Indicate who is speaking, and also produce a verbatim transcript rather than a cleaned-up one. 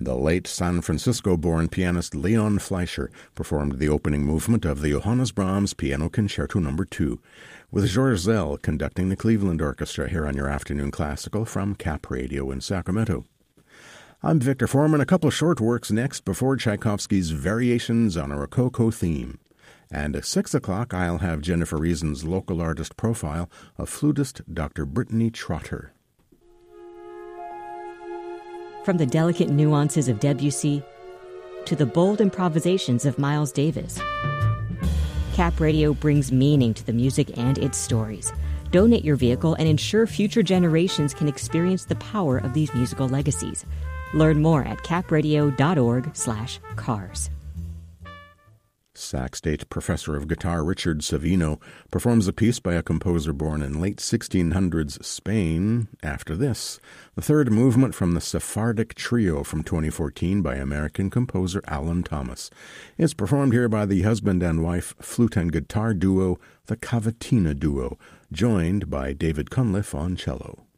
Speaker 1: The late San Francisco-born pianist Leon Fleischer performed the opening movement of the Johannes Brahms Piano Concerto Number two, with Georges Zell conducting the Cleveland Orchestra here on your Afternoon Classical from Cap Radio in Sacramento. I'm Victor Foreman. A couple short works next before Tchaikovsky's Variations on a Rococo Theme. And at six o'clock, I'll have Jennifer Reason's local artist profile of flutist Doctor Brittany Trotter.
Speaker 2: From the delicate nuances of Debussy to the bold improvisations of Miles Davis, Cap Radio brings meaning to the music and its stories. Donate your vehicle and ensure future generations can experience the power of these musical legacies. Learn more at capradio.org slash cars.
Speaker 1: Sac State professor of guitar Richard Savino performs a piece by a composer born in late sixteen hundreds Spain. After this, the third movement from the Sephardic Trio from twenty fourteen by American composer Alan Thomas. It's performed here by the husband and wife flute and guitar duo, the Cavatina Duo, joined by David Cunliffe on cello.